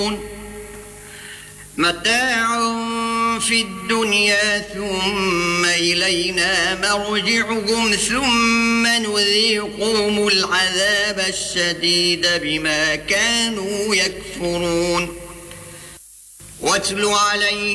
متاع في الدنيا ثم إلينا مرجعهم ثم نذيقهم العذاب الشديد بما كانوا يكفرون. واتل عليهم